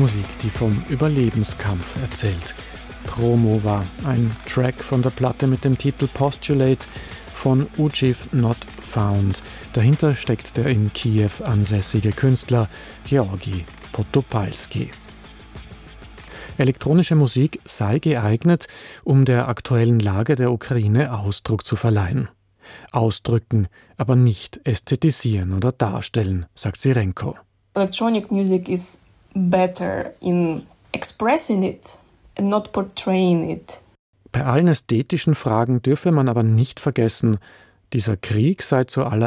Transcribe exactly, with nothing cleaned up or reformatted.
Musik, die vom Überlebenskampf erzählt. Promova, ein Track von der Platte mit dem Titel Postulate von Ujiv Not Found. Dahinter steckt der in Kiew ansässige Künstler Georgi Potopalski. Elektronische Musik sei geeignet, um der aktuellen Lage der Ukraine Ausdruck zu verleihen. Ausdrücken, aber nicht ästhetisieren oder darstellen, sagt Sirenko. Electronic music is better in expressing it and not portraying it. Bei allen ästhetischen Fragen dürfe man aber nicht vergessen, dieser Krieg sei zuallererst